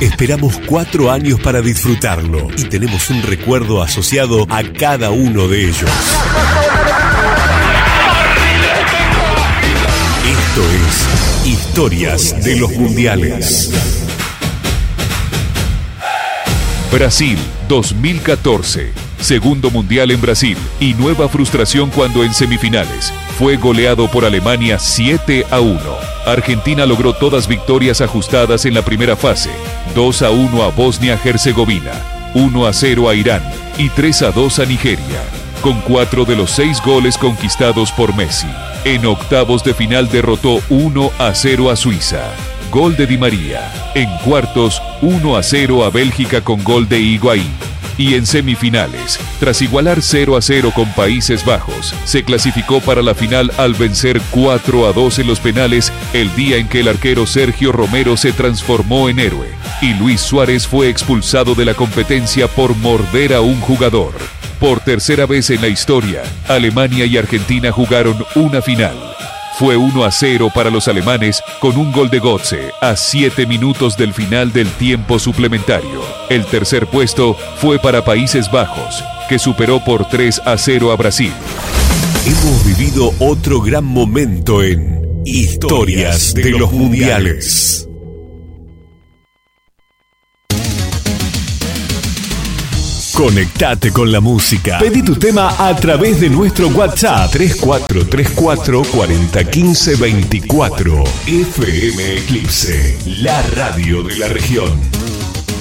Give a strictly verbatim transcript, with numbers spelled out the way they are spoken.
Esperamos cuatro años para disfrutarlo y tenemos un recuerdo asociado a cada uno de ellos. Esto es Historias de los Mundiales. Brasil dos mil catorce. Segundo mundial en Brasil y nueva frustración cuando en semifinales fue goleado por Alemania siete a uno. Argentina logró todas victorias ajustadas en la primera fase: dos a uno a Bosnia-Herzegovina, uno a cero a Irán y tres a dos a Nigeria, con cuatro de los seis goles conquistados por Messi. En octavos de final derrotó uno a cero a Suiza, gol de Di María. En cuartos, uno a cero a Bélgica con gol de Higuaín. Y en semifinales, tras igualar cero a cero con Países Bajos, se clasificó para la final al vencer cuatro a dos en los penales, el día en que el arquero Sergio Romero se transformó en héroe y Luis Suárez fue expulsado de la competencia por morder a un jugador. Por tercera vez en la historia, Alemania y Argentina jugaron una final. Fue uno a cero para los alemanes con un gol de Götze a siete minutos del final del tiempo suplementario. El tercer puesto fue para Países Bajos, que superó por tres a cero a Brasil. Hemos vivido otro gran momento en Historias de los Mundiales. Conectate con la música. Pedí tu tema a través de nuestro WhatsApp tres cuatro tres cuatro, cuatro cero uno cinco, dos cuatro. F M Eclipse, la radio de la región.